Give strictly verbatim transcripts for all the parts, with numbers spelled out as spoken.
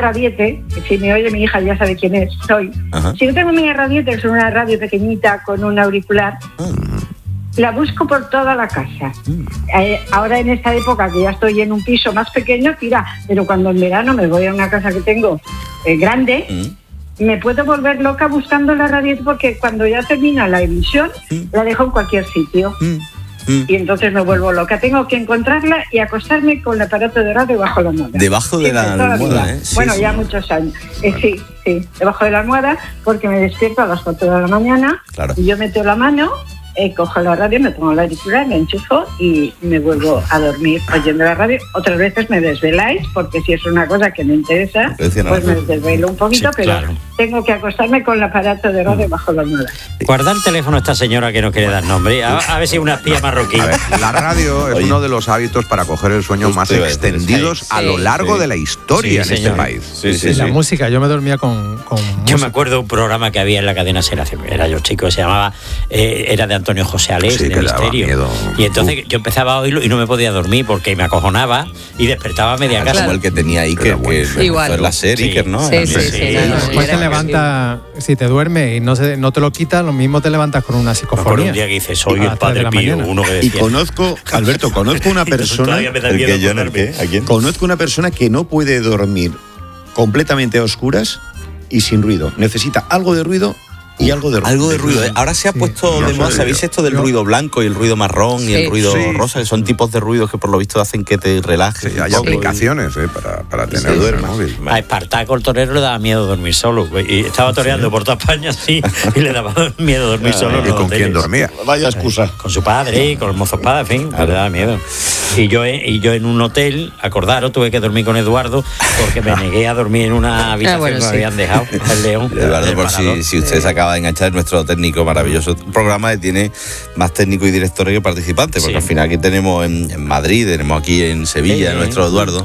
radiete, que si me oye mi hija ya sabe quién es, soy. Ajá. Si no tengo mi radiete, es una radio pequeñita con un auricular, uh-huh. la busco por toda la casa. Uh-huh. Eh, ahora en esta época que ya estoy en un piso más pequeño, tira, pero cuando en verano me voy a una casa que tengo eh, grande, uh-huh. me puedo volver loca buscando la radiete porque cuando ya termina la emisión, uh-huh. la dejo en cualquier sitio. Uh-huh. Mm. Y entonces me vuelvo loca. Tengo que encontrarla y acostarme con el aparato de radio debajo de la almohada. Debajo de la almohada, ¿eh? Sí, bueno, sí, ya sí. muchos años. Eh, sí, sí, debajo de la almohada, porque me despierto a las cuatro de la mañana, claro. y yo meto la mano, eh, cojo la radio, me pongo la auricular, me enchufo y me vuelvo a dormir oyendo la radio. Otras veces me desveláis, porque si es una cosa que me interesa, pues me desvelo un poquito, sí, pero claro. tengo que acostarme con el aparato de radio bajo la almohada. Guarda el teléfono a esta señora que no quiere dar nombre, a, a ver si es una espía marroquí. A ver, la radio es Oye. uno de los hábitos para coger el sueño más extendidos sí, a lo largo sí. de la historia sí, en señor. este país. Sí, sí, sí, la sí. música, yo me dormía con, con Yo música. me acuerdo de un programa que había en la cadena SER, era yo chico, se llamaba, eh, era de Antonio José Alés, sí, de Misterio. Miedo. Y entonces uh. yo empezaba a oírlo y no me podía dormir porque me acojonaba y despertaba a media casa. Como el que tenía Iker, que fue la serie, Iker, ¿no? Sí, sí, sí. Después te levanta, si te duermes y no, se, no te lo quitas, lo mismo te levantas con una psicofonía. Un día que dices, soy el padre Pío, uno que decía. Y conozco, Alberto, conozco una persona. ¿El que yo no, el qué? ¿A quién? Conozco una persona que no puede dormir completamente a oscuras y sin ruido. Necesita algo de ruido y algo de ruido. Algo de ruido. ¿eh? Ahora se ha puesto sí, de moda, ¿sabéis esto del yo. ruido blanco y el ruido marrón sí. y el ruido sí. rosa? Que son tipos de ruidos que por lo visto hacen que te relajes. Sí, hay aplicaciones eh, para, para tener sí, el móvil. A Espartaco el torero le daba miedo dormir solo. Y estaba toreando sí. por toda España sí, y le daba miedo dormir ah, solo. ¿Y con hoteles. quién dormía? Vaya excusa. Con su padre, con el mozo espada, en fin, claro. le daba miedo. Y yo, y yo en un hotel, acordaros, tuve que dormir con Eduardo porque me negué a dormir en una habitación ah, bueno, que sí. me habían dejado, el León. Eduardo, por si, si usted se acaba de enganchar, nuestro técnico maravilloso programa que tiene más técnicos y directores que participantes, porque sí. al final aquí tenemos en, en Madrid, tenemos aquí en Sevilla, sí, nuestro Eduardo.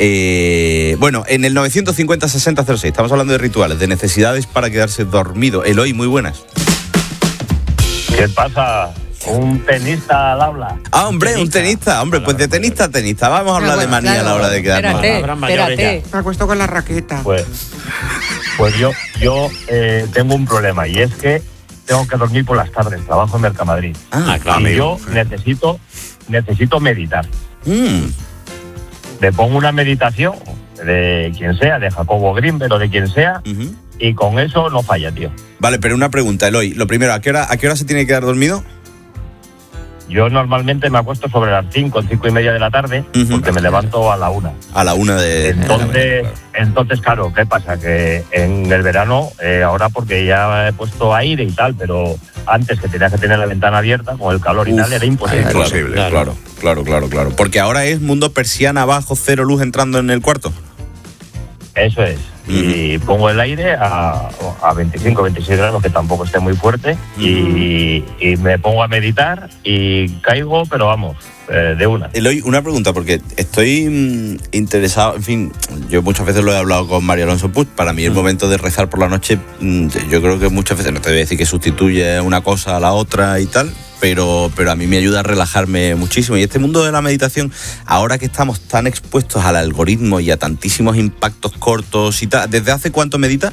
Eh, bueno, en el novecientos cincuenta sesenta cero seis estamos hablando de rituales, de necesidades para quedarse dormido. Eloy, muy buenas. ¿Qué pasa? Un tenista al habla. Ah, hombre, tenista. un tenista. Hombre, pues de tenista a tenista. Vamos a hablar bueno, de manía claro. a la hora de quedarnos. Espérate, espérate. Me acuesto con la raqueta. Pues, pues yo, yo eh, tengo un problema y es que tengo que dormir por las tardes. Trabajo en Mercamadrid. Ah, claro. Y yo necesito, necesito meditar. Mm. Le pongo una meditación de quien sea, de Jacobo Greenberg o de quien sea, uh-huh. y con eso no falla, tío. Vale, pero una pregunta, Eloy. Lo primero, ¿a qué hora, a qué hora se tiene que quedar dormido? Yo normalmente me acuesto sobre las cinco, cinco y media de la tarde, uh-huh. porque me levanto a la una. A la una de... Entonces, de la entonces claro, ¿qué pasa? Que en el verano, eh, ahora porque ya he puesto aire y tal, pero antes que tenías que tener la ventana abierta, con el calor y Uf, tal, era imposible. Claro, imposible, claro, claro, claro, claro, claro. Porque ahora es mundo persiana abajo, cero luz entrando en el cuarto. Eso es. Y pongo el aire a, a veinticinco, veintiséis grados, que tampoco esté muy fuerte, uh-huh. y, y me pongo a meditar y caigo, pero vamos, eh, de una. Eloy, una pregunta, porque estoy mmm, interesado, en fin, yo muchas veces lo he hablado con María Alonso Puig, para mí el uh-huh. momento de rezar por la noche, mmm, yo creo que muchas veces, no te voy a decir que sustituye una cosa a la otra y tal, pero, pero a mí me ayuda a relajarme muchísimo. Y este mundo de la meditación, ahora que estamos tan expuestos al algoritmo y a tantísimos impactos cortos y tal, ¿desde hace cuánto medita?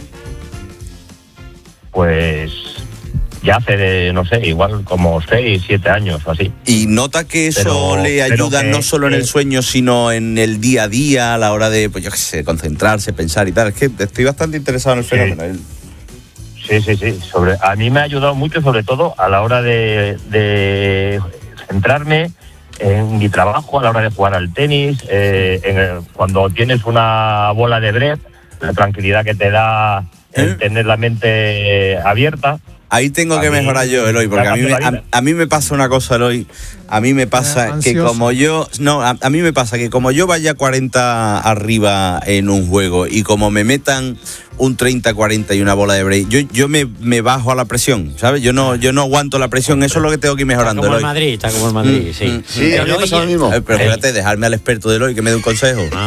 Pues ya hace, no sé, igual como seis, siete años o así. ¿Y nota que eso pero, le ayuda que, no solo en el sueño, sino en el día a día, a la hora de, pues yo qué sé, concentrarse, pensar y tal? Es que estoy bastante interesado en el fenómeno. Sí. Sí, sí, sí. Sobre, a mí me ha ayudado mucho, sobre todo a la hora de, de centrarme en mi trabajo, a la hora de jugar al tenis, eh, en el, cuando tienes una bola de bref, la tranquilidad que te da el ¿Eh? tener la mente abierta. Ahí tengo a que mí, mejorar yo, Eloy, porque a mí, me, a, a mí me pasa una cosa, Eloy. A mí me pasa que como yo... No, a, a mí me pasa que como yo vaya cuarenta arriba en un juego y como me metan un treinta cuarenta y una bola de break, yo, yo me, me bajo a la presión, ¿sabes? Yo no, yo no aguanto la presión, eso es lo que tengo que ir mejorando, Está como Eloy. el Madrid, está como el Madrid, mm, sí. Mm, sí, a mí me pasa lo mismo. Eh, pero espérate, dejarme al experto de Eloy que me dé un consejo. Ah.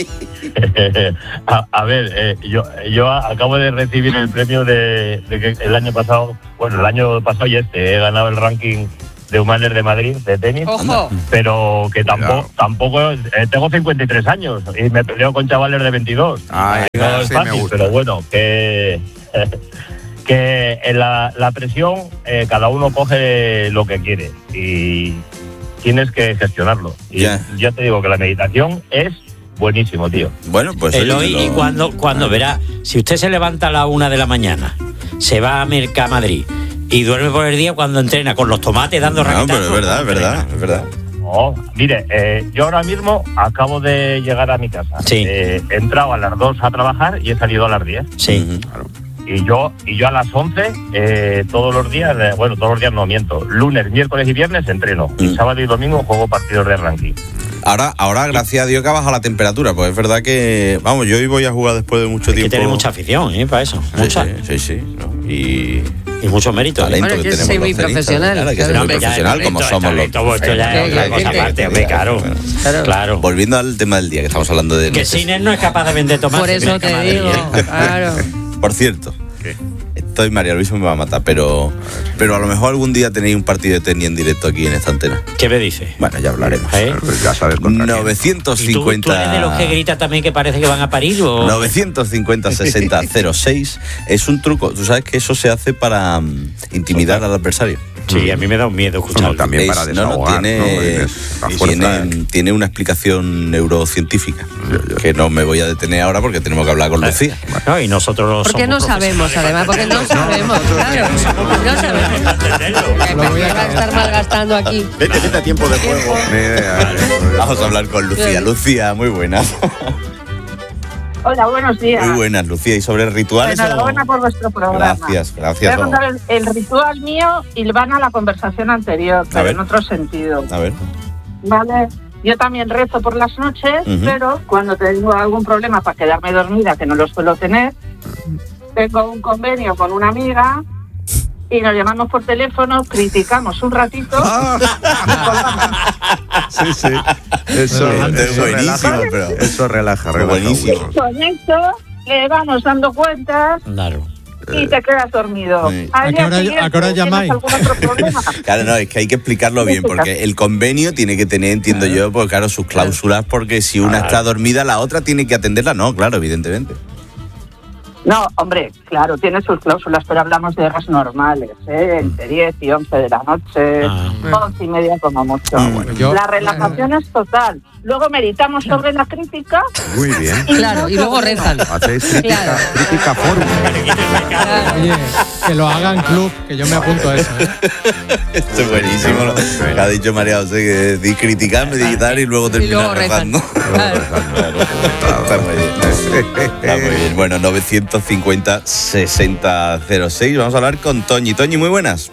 a, a ver, eh, yo, yo acabo de recibir el premio de, de que el año pasado, bueno, el año pasado y este, he ganado el ranking de un manager de Madrid de tenis. Ojo. Pero que tampoco, tampoco eh, tengo cincuenta y tres años y me peleo con chavales de veintidós. Ay, no es sí, fácil, me gusta. pero bueno, que que en la, la presión eh, cada uno coge lo que quiere y tienes que gestionarlo. Y Ya. yo te digo que la meditación es buenísimo, tío. Bueno, pues Eloy, oye, y lo- cuando, cuando verá, si usted se levanta a la una de la mañana, se va a Mercamadrid y duerme por el día cuando entrena con los tomates dando No, raquetazos. pero es verdad, es verdad, es verdad. No, mire, eh, yo ahora mismo acabo de llegar a mi casa. Sí. Eh, he entrado a las dos a trabajar y he salido a las diez. Sí. Y yo y yo a las once, eh, todos los días, eh, bueno, todos los días no miento, lunes, miércoles y viernes entreno. Mm. Y sábado y domingo juego partidos de ranking. Ahora, ahora, gracias a Dios que ha bajado la temperatura, pues es verdad que, vamos, yo hoy voy a jugar después de mucho Hay que tiempo. tener mucha afición, ¿eh? Para eso. Sí, Mucha. sí, sí, sí, ¿no? Y, y mucho mérito. talento Bueno, que yo tenemos soy los muy tenistas, profesional, claro, hay que ser claro. muy Hombre, ya, profesional el como talento, somos el los. talento vuestro ya es Sí, otra sí, cosa sí, aparte, sí, hombre, sí. claro. Claro. Claro. Volviendo al tema del día, que estamos hablando de... Que Siner no es capaz de vender tomates. Por eso en te Mercamadrid, digo, ¿eh? claro. Por cierto, estoy, María Luisa me va a matar, pero, pero a lo mejor algún día tenéis un partido de tenis en directo aquí en esta antena. ¿Qué me dice? Bueno, ya hablaremos. ¿Eh? Pues ya sabes contra quién. novecientos ¿Y tú, cincuenta... tú eres de los que grita también que parece que van a parir o...? novecientos cincuenta sesenta cero seis es un truco. Tú sabes que eso se hace para mm, intimidar al adversario. Sí, a mí me da un miedo escucharlo. No, también para Es- no, no, desahogar, tiene, ¿no? Dices, a fuerza, tiene, tiene una explicación neurocientífica que no me voy a detener ahora porque tenemos que hablar con Lucía. No, y nosotros lo Porque no somos sabemos, además, porque no sabemos, claro. No sabemos. Que Lo voy a va a estar malgastando aquí. Vete, vete a tiempo de juego. Ni idea. Vamos a hablar con Lucía. Lucía, muy buenas. Hola, buenos días. Muy buenas, Lucía. ¿Y sobre rituales? Enhorabuena o- por vuestro programa. Gracias, Voy gracias. a contar el, el ritual mío y van a la conversación anterior, pero ver. en otro sentido. A ver. ¿Vale? Yo también rezo por las noches, Ujú. pero cuando tengo algún problema para quedarme dormida, que no lo suelo tener, tengo un convenio con una amiga y nos llamamos por teléfono, criticamos un ratito. Sí, sí. Eso, Este es eso buenísimo, relaja, pero- eso relaja, relaja Buenísimo. mucho. Con esto le vamos dando cuentas Claro. y te quedas dormido. Sí. Al ¿A qué día hora- siguiente, a qué hora ¿tienes llamáis? algún otro problema? Claro, no, es que hay que explicarlo bien, porque el convenio tiene que tener, entiendo yo, pues claro, sus cláusulas, porque si una está dormida, la otra tiene que atenderla. No, claro, evidentemente. No, hombre, claro, tiene sus cláusulas, pero hablamos de horas normales, ¿eh? Entre diez y once de la noche, Ah. once y media como mucho. Ah, bueno. Yo- La relajación es total. Luego meditamos sobre la crítica. Muy bien. Claro, y luego rezan. Hacéis crítica, Claro. crítica fórmula. Oye, que lo hagan club, que yo me apunto a eso. ¿eh? Esto es buenísimo, lo que ha dicho María José, que di criticar, meditar y luego Y terminar luego rezan. rezando. Claro. Está muy bien. Está muy bien. Bueno, novecientos cincuenta sesenta cero seis. Vamos a hablar con Toñi. Toñi, muy buenas.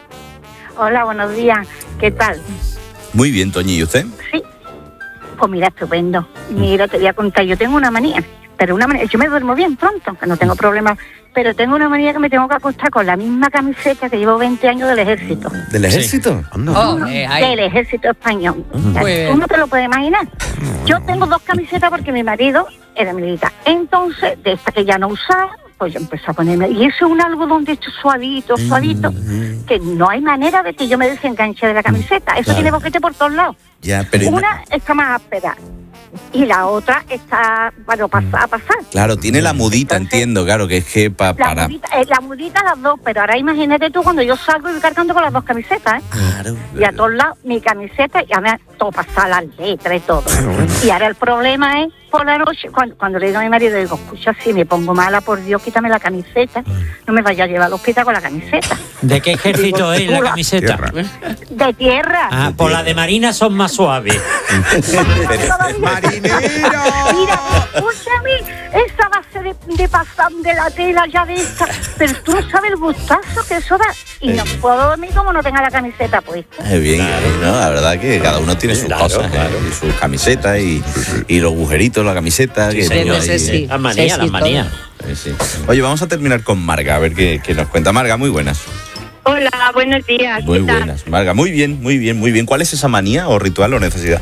Hola, buenos días. ¿Qué tal? Muy bien, Toñi. ¿Y usted? Sí. Pues mira, estupendo. Mira, te voy a contar, yo tengo una manía, pero una manía, yo me duermo bien pronto, que no tengo problemas, pero tengo una manía que me tengo que acostar con la misma camiseta que llevo veinte años del ejército. ¿Del ejército? Oh, eh, ahí. Del ejército español. Muy bien. Tú no te lo puedes imaginar. Yo tengo dos camisetas porque mi marido era militar. Entonces, de esta que ya no usaba, pues yo empecé a ponerme. Y eso es un algodón de hecho suavito, suavito, que no hay manera de que yo me desenganche de la camiseta. Eso Claro. tiene boquete por todos lados. Ya, pero... Una está más áspera y la otra está para pasar. A pasar. Claro, tiene la mudita, Entonces, entiendo, claro, que es que pa- La para... mudita, eh, la mudita las dos, pero ahora imagínate tú cuando yo salgo y voy cargando con las dos camisetas, ¿eh? Claro. Y a todos lados mi camiseta y a mí todo pasa las letras y todo. Y ahora el problema es por la noche, cuando, cuando le digo a mi marido, digo, escucha, si me pongo mala, por Dios, quítame la camiseta, no me vaya a llevar al hospital con la camiseta. ¿De qué ejército es la camiseta? Tierra. De tierra. Ah, por la de Marina son más suaves. ¡Marinero! Mira, escúchame, esa base de, de pasar de la tela ya de esta, pero tú no sabes el gustazo que eso da. Y no puedo dormir como no tenga la camiseta puesta. Es bien, ¿no? La verdad que cada uno tiene sus Claro, cosas, ¿eh? claro. Y sus camisetas y, y los agujeritos de la camiseta. Sí, que señor, tiene ahí, sí, sí. Las manías, Sí, las sí, manías. eh, sí. Oye, vamos a terminar con Marga, a ver qué, qué nos cuenta. Marga, muy buenas. Hola, buenos días. Muy buenas. Marga, muy bien, muy bien, muy bien. ¿Cuál es esa manía o ritual o necesidad?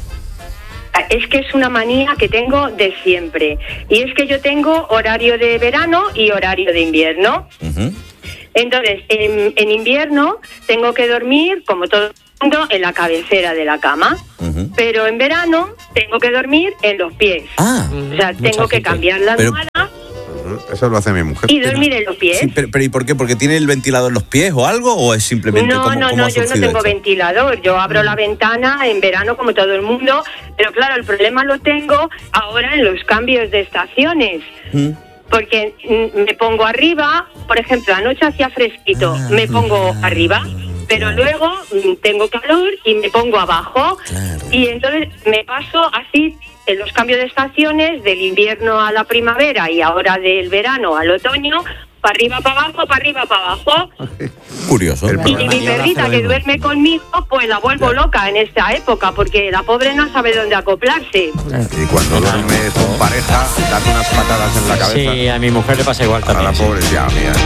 Es que es una manía que tengo de siempre. Y es que yo tengo horario de verano y horario de invierno. Uh-huh. Entonces, en, en invierno tengo que dormir, como todo el mundo, en la cabecera de la cama. Uh-huh. Pero en verano tengo que dormir en los pies. Ah, o sea, tengo que cambiar la almohada. Eso lo hace mi mujer. Y dormir en los pies. Sí, pero, pero ¿y por qué? ¿Porque tiene el ventilador en los pies o algo? ¿O es simplemente No, como, no, como no, yo no tengo esto? ventilador. Yo abro la ventana en verano como todo el mundo. Pero claro, el problema lo tengo ahora en los cambios de estaciones. ¿Mm? Porque me pongo arriba, por ejemplo, anoche hacía fresquito, ah, me pongo arriba, pero claro. luego tengo calor y me pongo abajo. Claro. Y entonces me paso así en los cambios de estaciones, del invierno a la primavera y ahora del verano al otoño, para arriba, para abajo, para arriba, para abajo. Curioso. Y mi perrita que duerme conmigo, pues la vuelvo loca en esta época, porque la pobre no sabe dónde acoplarse. Y cuando duermes con pareja, das unas patadas en la cabeza. Sí, a mi mujer le pasa igual también. A la pobre, ya, mía.